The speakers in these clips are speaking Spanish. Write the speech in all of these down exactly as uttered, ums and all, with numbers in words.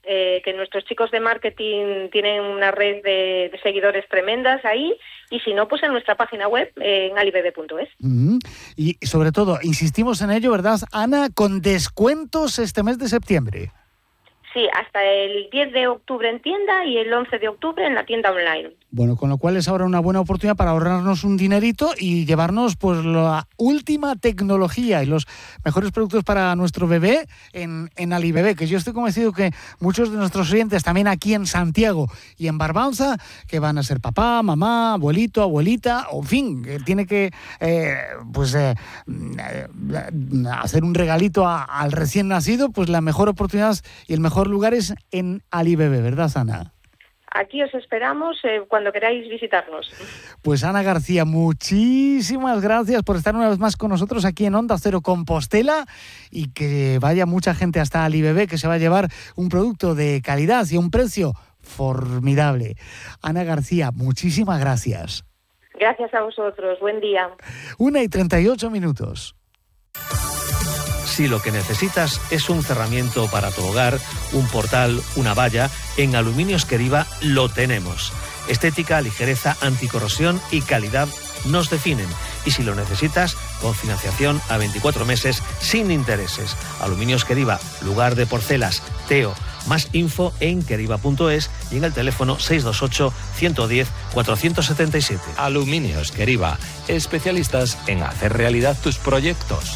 eh, que nuestros chicos de marketing tienen una red de, de seguidores tremendas ahí, y si no, pues en nuestra página web, eh, en alibebe punto es. Mm-hmm. Y sobre todo, insistimos en ello, ¿verdad, Ana? Con descuentos este mes de septiembre. Sí, hasta el diez de octubre en tienda y el once de octubre en la tienda online. Bueno, con lo cual es ahora una buena oportunidad para ahorrarnos un dinerito y llevarnos pues la última tecnología y los mejores productos para nuestro bebé en, en Alibebe, que yo estoy convencido que muchos de nuestros oyentes también aquí en Santiago y en Barbanza, que van a ser papá, mamá, abuelito, abuelita, o en fin, que tiene que eh, pues eh, hacer un regalito a, al recién nacido, pues la mejor oportunidad y el mejor lugar es en Alibebe, ¿verdad, Ana? Aquí os esperamos eh, cuando queráis visitarnos. Pues Ana García, muchísimas gracias por estar una vez más con nosotros aquí en Onda Cero Compostela, y que vaya mucha gente hasta Alibebe, que se va a llevar un producto de calidad y a un precio formidable. Ana García, muchísimas gracias. Gracias a vosotros, buen día. Una y treinta y ocho minutos. Si lo que necesitas es un cerramiento para tu hogar, un portal, una valla, en Aluminios Queriva lo tenemos. Estética, ligereza, anticorrosión y calidad nos definen. Y si lo necesitas, con financiación a veinticuatro meses sin intereses. Aluminios Queriva, lugar de porcelas, Teo. Más info en queriva punto es y en el teléfono seis dos ocho, uno uno cero, cuatro siete siete. Aluminios Queriva, especialistas en hacer realidad tus proyectos.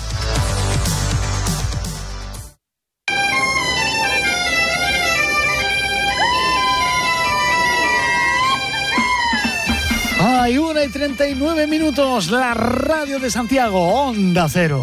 Hay una y treinta y nueve minutos, la radio de Santiago, Onda Cero.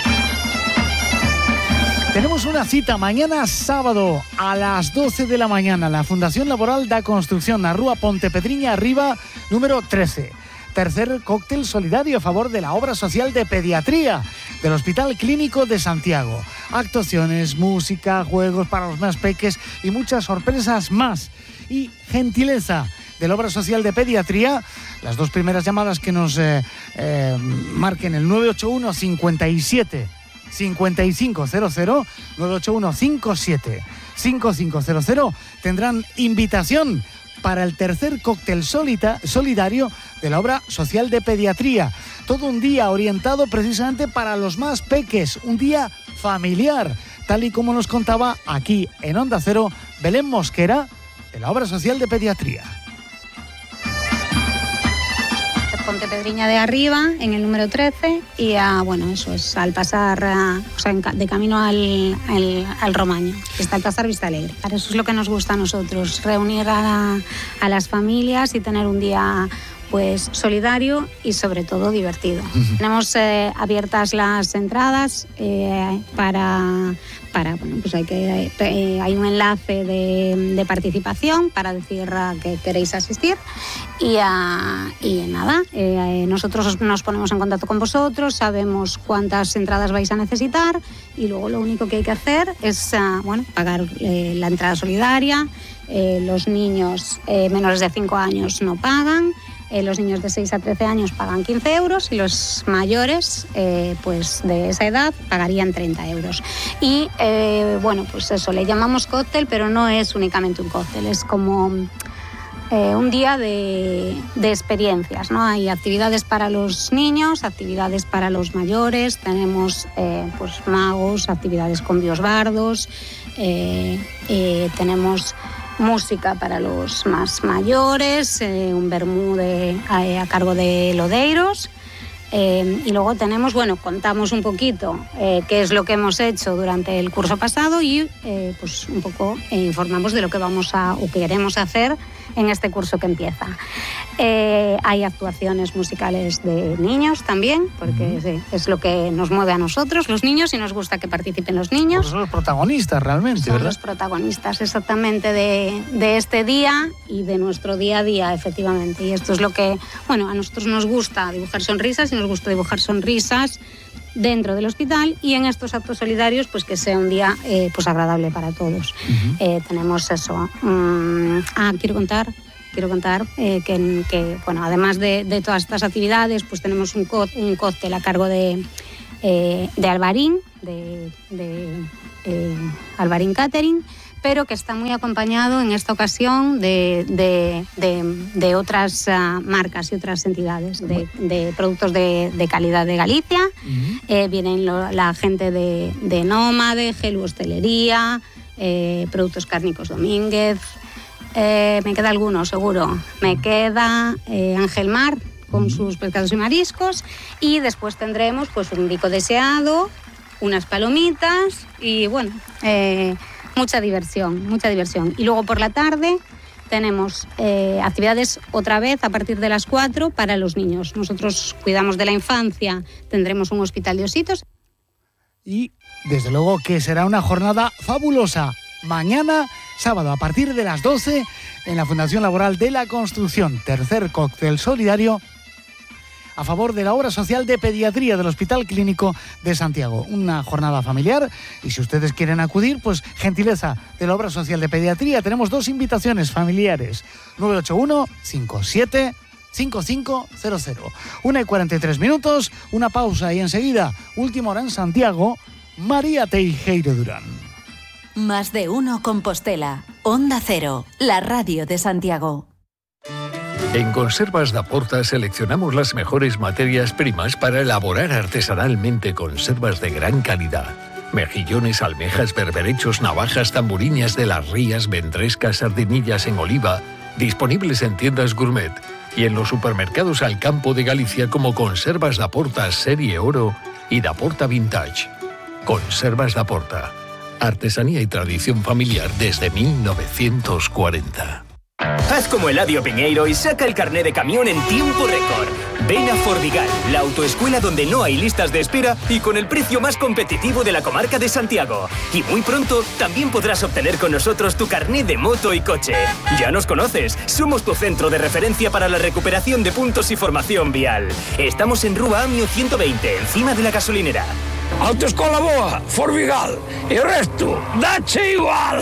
Tenemos una cita mañana sábado a las doce de la mañana. La Fundación Laboral da Construcción, a Rúa Pontepedriña Arriba, número trece. Tercer cóctel solidario a favor de la obra social de pediatría del Hospital Clínico de Santiago. Actuaciones, música, juegos para los más peques y muchas sorpresas más. Y gentileza de la obra social de pediatría. Las dos primeras llamadas que nos eh, eh, marquen el nueve ocho uno, cincuenta y siete, cincuenta y cinco cero cero, nueve ocho uno, cincuenta y siete, cincuenta y cinco cero cero, tendrán invitación para el tercer cóctel solita, solidario de la obra social de pediatría. Todo un día orientado precisamente para los más peques, un día familiar, tal y como nos contaba aquí en Onda Cero Belén Mosquera, de la obra social de pediatría. Pontepedriña de Arriba, en el número trece, y a, bueno, eso es al pasar, a, o sea, de camino al, al, al Romaño, está al pasar Vista Alegre. Para eso es lo que nos gusta a nosotros, reunir a, la, a las familias y tener un día pues solidario y sobre todo divertido. Uh-huh. Tenemos eh, abiertas las entradas eh, para, para, bueno, pues hay que eh, hay un enlace de, de participación para decir a que queréis asistir y, a, y nada, eh, nosotros nos ponemos en contacto con vosotros, sabemos cuántas entradas vais a necesitar y luego lo único que hay que hacer es uh, bueno, pagar eh, la entrada solidaria. Eh, los niños eh, menores de cinco años no pagan. Eh, los niños de seis a trece años pagan quince euros y los mayores eh, pues de esa edad pagarían treinta euros. Y eh, bueno, pues eso, le llamamos cóctel, pero no es únicamente un cóctel, es como eh, un día de, de experiencias, ¿no? Hay actividades para los niños, actividades para los mayores, tenemos eh, pues magos, actividades con biosbardos, eh, eh, tenemos música para los más mayores, eh, un vermú de, a, a cargo de Lodeiros. Eh, y luego tenemos, bueno, contamos un poquito eh, qué es lo que hemos hecho durante el curso pasado y eh, pues un poco eh, informamos de lo que vamos a o queremos hacer en este curso que empieza. Eh, hay actuaciones musicales de niños también, porque sí, es lo que nos mueve a nosotros, los niños, y nos gusta que participen los niños. Pues son los protagonistas realmente, son ¿verdad? Los protagonistas exactamente de, de este día y de nuestro día a día, efectivamente. Y esto es lo que, bueno, a nosotros nos gusta dibujar sonrisas y nos gusta dibujar sonrisas dentro del hospital y en estos actos solidarios pues que sea un día eh, pues agradable para todos. Uh-huh. Eh, tenemos eso. Um, ah, quiero contar quiero contar eh, que, que bueno, además de, de todas estas actividades pues tenemos un, co- un cóctel a cargo de, eh, de Alvarín, de, de eh, Alvarín Catering, pero que está muy acompañado en esta ocasión de, de, de, de otras uh, marcas y otras entidades, de, de productos de, de calidad de Galicia. Uh-huh. Eh, vienen lo, la gente de, de Nómade, Gelu Hostelería, eh, Productos Cárnicos Domínguez. Eh, me queda alguno, seguro. Me queda eh, Ángel Mar, con sus pescados y mariscos, y después tendremos pues un bico deseado, unas palomitas y bueno, eh, mucha diversión, mucha diversión. Y luego por la tarde tenemos eh, actividades otra vez a partir de las cuatro para los niños. Nosotros cuidamos de la infancia, tendremos un hospital de ositos. Y desde luego que será una jornada fabulosa. Mañana, sábado, a partir de las doce, en la Fundación Laboral de la Construcción, tercer cóctel solidario a favor de la obra social de pediatría del Hospital Clínico de Santiago. Una jornada familiar y si ustedes quieren acudir, pues gentileza de la obra social de pediatría. Tenemos dos invitaciones familiares. nueve ocho uno, cinco siete, cinco cinco cero cero. Una y cuarenta y tres minutos, una pausa y enseguida, última hora en Santiago, María Teijeiro Durán. Más de uno Compostela. Onda Cero, la radio de Santiago. En Conservas da Porta seleccionamos las mejores materias primas para elaborar artesanalmente conservas de gran calidad. Mejillones, almejas, berberechos, navajas, tamburiñas de las rías, ventrescas, sardinillas en oliva, disponibles en tiendas gourmet y en los supermercados al campo de Galicia como Conservas da Porta Serie Oro y da Porta Vintage. Conservas da Porta. Artesanía y tradición familiar desde mil novecientos cuarenta. Haz como Eladio Piñeiro y saca el carné de camión en tiempo récord. Ven a Fordigal, la autoescuela donde no hay listas de espera y con el precio más competitivo de la comarca de Santiago. Y muy pronto también podrás obtener con nosotros tu carné de moto y coche. Ya nos conoces, somos tu centro de referencia para la recuperación de puntos y formación vial. Estamos en Rúa Amio ciento veinte, encima de la gasolinera. Autoescola boa, Fordigal, y el resto, dache igual.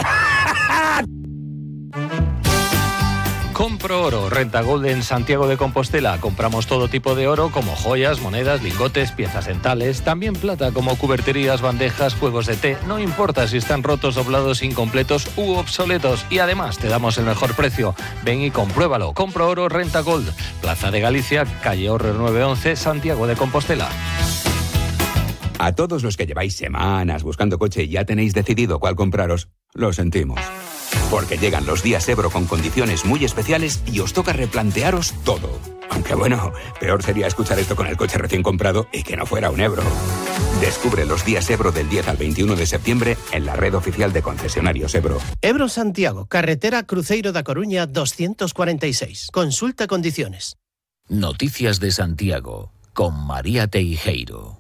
Compro Oro, Renta Gold en Santiago de Compostela. Compramos todo tipo de oro como joyas, monedas, lingotes, piezas dentales, también plata como cuberterías, bandejas, juegos de té. No importa si están rotos, doblados, incompletos u obsoletos. Y además te damos el mejor precio. Ven y compruébalo. Compro Oro, Renta Gold. Plaza de Galicia, calle Horrer nueve once, Santiago de Compostela. A todos los que lleváis semanas buscando coche y ya tenéis decidido cuál compraros, lo sentimos. Porque llegan los días Ebro con condiciones muy especiales y os toca replantearos todo. Aunque bueno, peor sería escuchar esto con el coche recién comprado y que no fuera un Ebro. Descubre los días Ebro del diez al veintiuno de septiembre en la red oficial de concesionarios Ebro. Ebro Santiago, carretera Cruzeiro da Coruña doscientos cuarenta y seis. Consulta condiciones. Noticias de Santiago con María Teijeiro.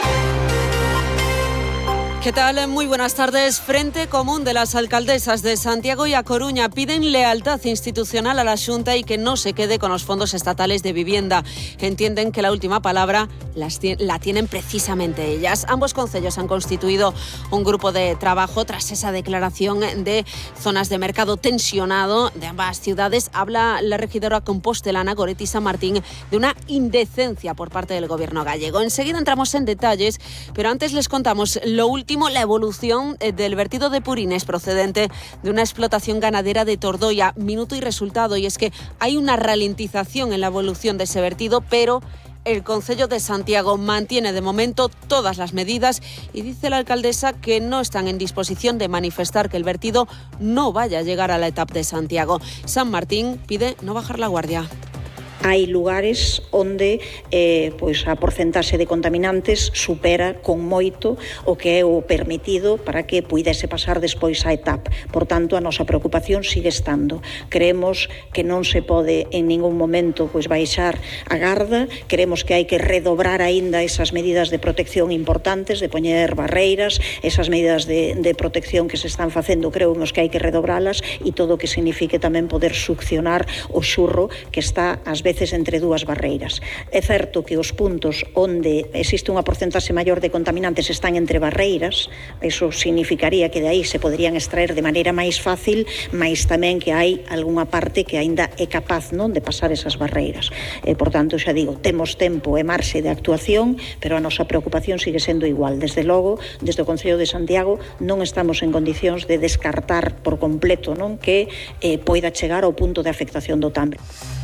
¿Qué tal? Muy buenas tardes. Frente Común de las alcaldesas de Santiago y A Coruña piden lealtad institucional a la Xunta y que no se quede con los fondos estatales de vivienda. Entienden que la última palabra las la tienen precisamente ellas. Ambos concellos han constituido un grupo de trabajo tras esa declaración de zonas de mercado tensionado de ambas ciudades. Habla la regidora compostelana Goretti San Martín de una indecencia por parte del gobierno gallego. Enseguida entramos en detalles, pero antes les contamos lo último, la evolución del vertido de purines procedente de una explotación ganadera de Tordoia. Minuto y resultado, y es que hay una ralentización en la evolución de ese vertido, pero el Concello de Santiago mantiene de momento todas las medidas y dice la alcaldesa que no están en disposición de manifestar que el vertido no vaya a llegar a la etapa de Santiago. San Martín pide no bajar la guardia. Hai lugares onde eh, pois a porcentaxe de contaminantes supera con moito o que é o permitido para que puidese pasar despois a etapa. Por tanto, a nosa preocupación sigue estando. Creemos que non se pode en ningún momento pois baixar a garda, creemos que hai que redobrar aínda esas medidas de protección importantes, de poñer barreiras, esas medidas de, de protección que se están facendo, creemos que hai que redobralas e todo o que signifique tamén poder succionar o xurro que está ás veces veces entre dúas barreiras. É certo que os puntos onde existe unha porcentaxe maior de contaminantes están entre barreiras, eso significaría que de aí se poderían extraer de maneira máis fácil, mas tamén que hai algunha parte que aínda é capaz, non, de pasar esas barreiras. E, por tanto, xa digo, temos tempo e marxe de actuación, pero a nosa preocupación sigue sendo igual. Desde logo, desde o Concello de Santiago non estamos en condicións de descartar por completo, non, que eh, poida chegar ao punto de afectación do Tambre.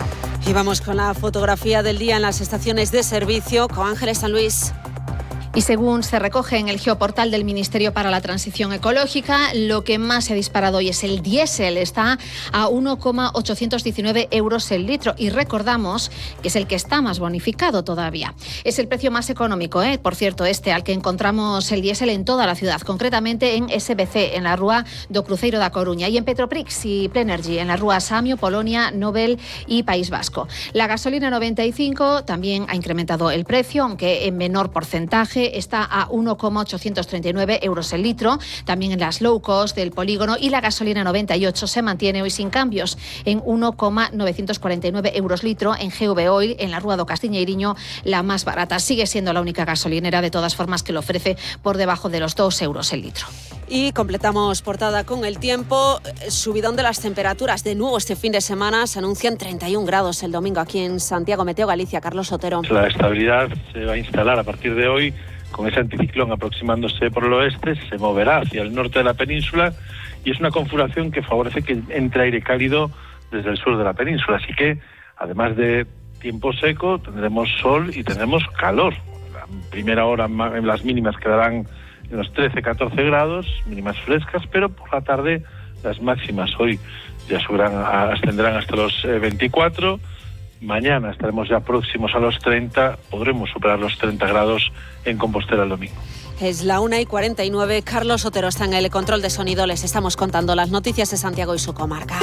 Y vamos con la fotografía del día en las estaciones de servicio con Ángeles San Luis. Y según se recoge en el geoportal del Ministerio para la Transición Ecológica, lo que más se ha disparado hoy es el diésel. Está a uno coma ochocientos diecinueve euros el litro. Y recordamos que es el que está más bonificado todavía. Es el precio más económico, ¿eh? Por cierto, este al que encontramos el diésel en toda la ciudad, concretamente en S B C, en la Rúa do Cruceiro da Coruña, y en Petroprix y Plenergy, en la Rúa Samio, Polonia, Nobel y País Vasco. La gasolina noventa y cinco también ha incrementado el precio, aunque en menor porcentaje. Está a uno coma ochocientos treinta y nueve euros el litro, también en las low cost del polígono, y la gasolina noventa y ocho se mantiene hoy sin cambios en uno coma novecientos cuarenta y nueve euros litro en G V Oil, en la Rúa do Castiñeiriño, la más barata. Sigue siendo la única gasolinera, de todas formas, que lo ofrece por debajo de los dos euros el litro. Y completamos portada con el tiempo. Subidón de las temperaturas. De nuevo este fin de semana se anuncian treinta y un grados el domingo aquí en Santiago. Meteo Galicia, Carlos Otero. La estabilidad se va a instalar a partir de hoy. Con ese anticiclón aproximándose por el oeste, se moverá hacia el norte de la península y es una configuración que favorece que entre aire cálido desde el sur de la península. Así que, además de tiempo seco, tendremos sol y tendremos calor. La primera hora en las mínimas quedarán en los trece a catorce grados, mínimas frescas, pero por la tarde las máximas hoy ya subirán, ascenderán hasta los veinticuatro. Mañana estaremos ya próximos a los treinta, podremos superar los treinta grados en Compostela el domingo. Es la una y cuarenta y nueve, Carlos Otero está en el control de sonido, les estamos contando las noticias de Santiago y su comarca.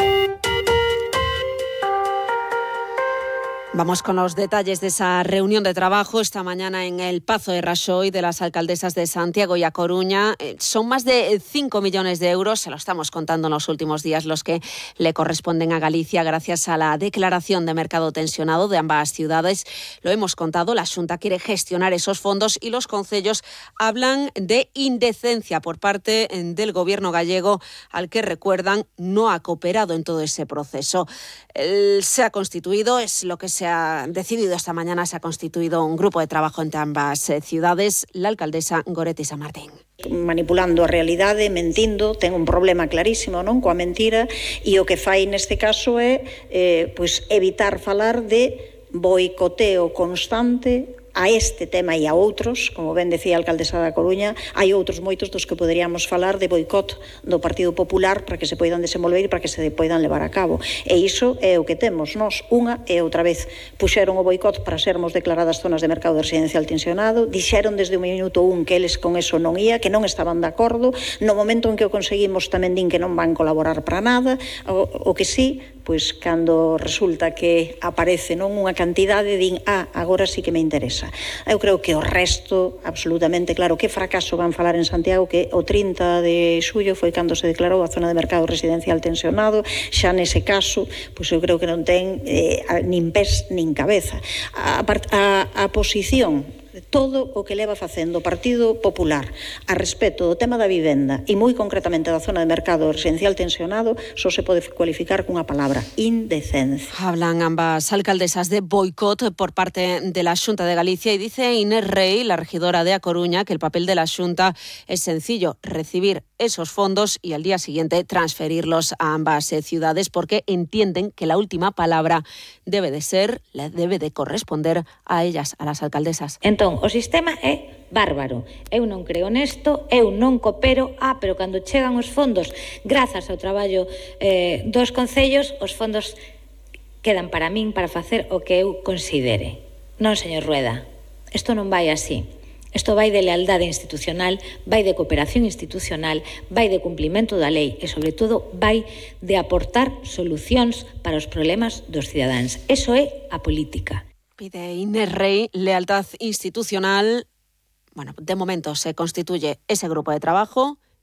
Vamos con los detalles de esa reunión de trabajo esta mañana en el Pazo de Raxoi de las alcaldesas de Santiago y A Coruña. Eh, son más de cinco millones de euros, se lo estamos contando en los últimos días, los que le corresponden a Galicia gracias a la declaración de mercado tensionado de ambas ciudades. Lo hemos contado, la Xunta quiere gestionar esos fondos y los concellos hablan de indecencia por parte del gobierno gallego, al que, recuerdan, no ha cooperado en todo ese proceso. El, se ha constituido, es lo que se ha decidido esta mañana, se ha constituido un grupo de trabajo entre ambas eh, ciudades. La alcaldesa Goretti San Martín. Manipulando a realidade, mentindo, ten un problema clarísimo, non, coa mentira, e o que fai neste caso é eh, pois evitar falar de boicoteo constante a este tema e a outros, como ben decía a alcaldesa da Coruña, hai outros moitos dos que poderíamos falar de boicot do Partido Popular para que se poidan desenvolver e para que se poidan levar a cabo. E iso é o que temos nós, unha e outra vez. Puxeron o boicot para sermos declaradas zonas de mercado residencial tensionado, dixeron desde o minuto un que eles con eso non ia, que non estaban de acordo, no momento en que o conseguimos tamén din que non van colaborar para nada, o, o que sí, pois cando resulta que aparece non unha cantidade, din, ah, agora sí que me interesa. Eu creo que o resto, absolutamente claro, que fracaso van falar en Santiago, que o trinta de xullo foi cando se declarou a zona de mercado residencial tensionado, xa nese caso, pois eu creo que non ten eh, nin pés nin cabeza. A, a, a posición todo o que leva facendo o Partido Popular a respecto do tema da vivenda e moi concretamente da zona de mercado residencial tensionado só se pode cualificar cunha palabra: indecencia. Hablan ambas alcaldesas de boicot por parte de la Xunta de Galicia y dice Inés Rey, la regidora de A Coruña, que el papel de la Xunta es sencillo: recibir esos fondos y al día siguiente transferirlos a ambas eh, ciudades, porque entienden que la última palabra debe de ser, le debe de corresponder a ellas, a las alcaldesas. Entón, o sistema é bárbaro. Eu non creo nesto, eu non coopero, ah, pero cando chegan os fondos, grazas ao traballo eh, dos concellos, os fondos quedan para min para facer o que eu considere. Non, señor Rueda, isto non vai así. Isto vai de lealdade institucional, vai de cooperación institucional, vai de cumplimento da lei e, sobre todo, vai de aportar solucións para os problemas dos cidadáns. Eso é a política. Pide Inés Rey lealtad institucional. Bueno, de momento se constituye ese grupo de trabajo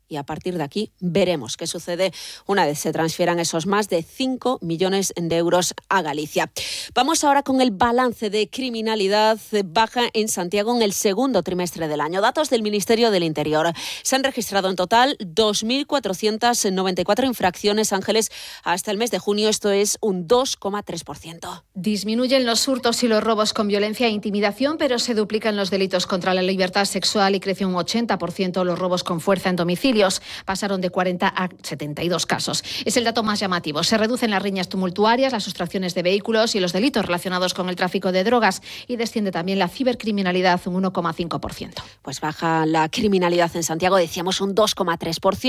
y a partir de aquí veremos qué sucede una vez se transfieran esos más de cinco millones de euros a Galicia. Vamos ahora con el balance de criminalidad baja en Santiago en el segundo trimestre del año. Datos del Ministerio del Interior. Se han registrado en total dos mil cuatrocientas noventa y cuatro infracciones, Ángeles, hasta el mes de junio. Esto es un dos coma tres por ciento. Disminuyen los hurtos y los robos con violencia e intimidación, pero se duplican los delitos contra la libertad sexual y creció un ochenta por ciento los robos con fuerza en domicilio. Pasaron de cuarenta a setenta y dos casos. Es el dato más llamativo. Se reducen las riñas tumultuarias, las sustracciones de vehículos y los delitos relacionados con el tráfico de drogas, y desciende también la cibercriminalidad un uno coma cinco por ciento. Pues baja la criminalidad en Santiago, decíamos un dos coma tres por ciento.